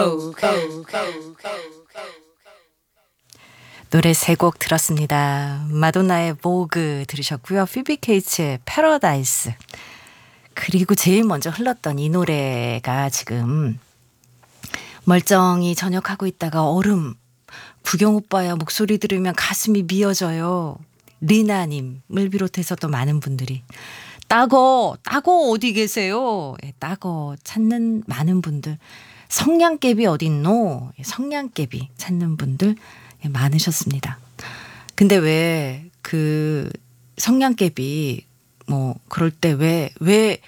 노래 세 곡 들었습니다. 마돈나의 보그 들으셨고요. 피비 케이츠의 패러다이스. 그리고 제일 먼저 흘렀던 이 노래가 지금 멀쩡히 저녁하고 있다가 얼음 구경 오빠야 목소리 들으면 가슴이 미어져요. 리나님을 비롯해서 또 많은 분들이 따거 어디 계세요? 예, 따거 찾는 많은 분들. 성냥개비 어딨노? 예, 성냥개비 찾는 분들 예, 많으셨습니다. 근데 왜 그 성냥개비 뭐 그럴 때 왜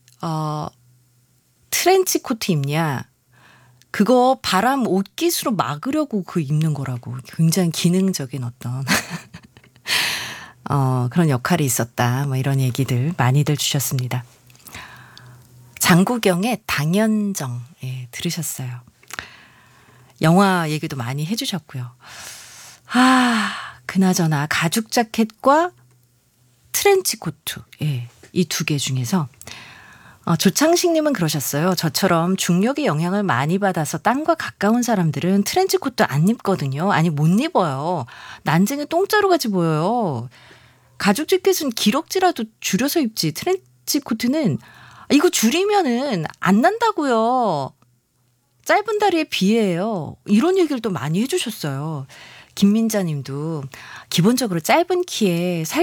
트렌치 코트 입냐? 그거 바람 옷깃으로 막으려고 그 입는 거라고. 굉장히 기능적인 어떤 그런 역할이 있었다. 뭐 이런 얘기들 많이들 주셨습니다. 장구경의 당연정 예, 들으셨어요. 영화 얘기도 많이 해주셨고요. 그나저나 가죽 자켓과 트렌치 코트 예, 이 두 개 중에서 조창식님은 그러셨어요. 저처럼 중력의 영향을 많이 받아서 땅과 가까운 사람들은 트렌치 코트 안 입거든요. 아니 못 입어요. 난쟁이 똥자루 같이 보여요. 가죽 재킷은 기럭지라도 줄여서 입지. 트렌치 코트는 이거 줄이면은 안 난다고요. 짧은 다리에 비해요. 이런 얘기를 또 많이 해주셨어요. 김민자 님도 기본적으로 짧은 키에